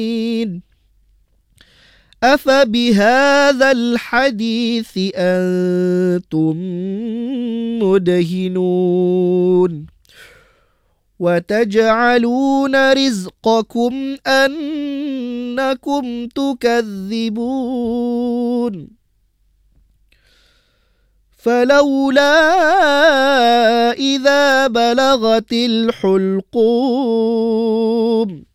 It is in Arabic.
أفبهذا الحديث أنتم مدهنون وتجعلون رزقكم أنكم تكذبون فلولا إذا بلغت الحلقوم